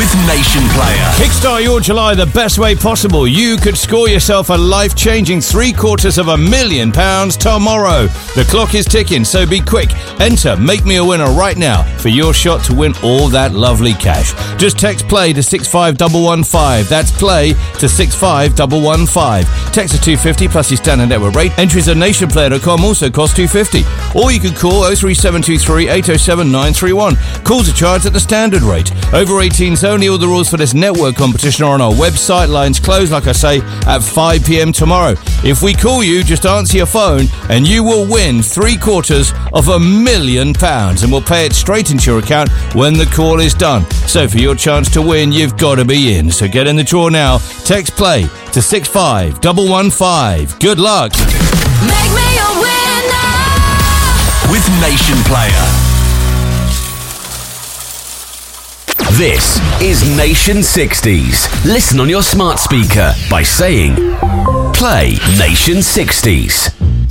with Nation Player. Kickstart your July the best way possible. You could score yourself a life-changing £750,000 tomorrow. The clock is ticking, so be quick. Enter Make Me a Winner right now for your shot to win all that lovely cash. Just text PLAY to 65115. That's PLAY to 65115. Text to 250 plus your standard network rate. Entries at nationplayer.com also cost $2.50. Or you could call 03723 807 931. Calls are charged at the standard rate. Over 18s only. All the rules for this network competition are on our website. Lines close, like I say, at 5 p.m. tomorrow. If we call you, just answer your phone and you will win £750,000 and we'll pay it straight into your account when the call is done. So for your chance to win, you've got to be in. So get in the draw now. Text PLAY to 65115. Good luck. Make me a winner with Nation Player. This is Nation 60s. Listen on your smart speaker by saying, Play Nation 60s.